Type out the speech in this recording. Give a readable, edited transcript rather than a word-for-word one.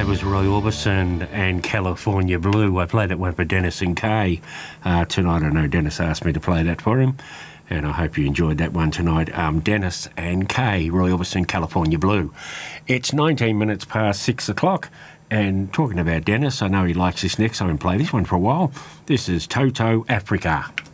was Roy Orbison and California Blue. I played that one for Dennis and Kay tonight. I know Dennis asked me to play that for him, and I hope you enjoyed that one tonight. Dennis and Kay, Roy Orbison, California Blue. It's 19 minutes past 6 o'clock, and talking about Dennis, I know he likes this next. I haven't played this one for a while. This is Toto Africa.